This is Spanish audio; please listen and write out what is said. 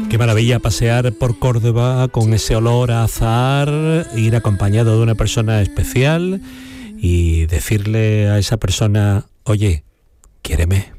Qué maravilla pasear por Córdoba con ese olor a azahar, ir acompañado de una persona especial y decirle a esa persona, oye, quiéreme.